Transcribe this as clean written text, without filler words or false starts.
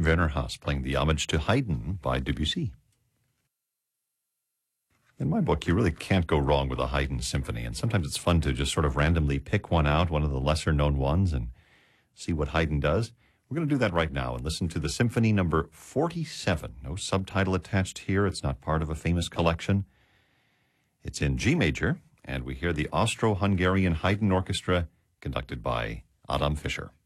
Werner Haas playing the Homage to Haydn by Debussy. In my book, you really can't go wrong with a Haydn symphony, and sometimes it's fun to just sort of randomly pick one out, one of the lesser-known ones, and see what Haydn does. We're going to do that right now and listen to the Symphony number 47. No subtitle attached here. It's not part of a famous collection. It's in G major, and we hear the Austro-Hungarian Haydn Orchestra conducted by Adam Fischer.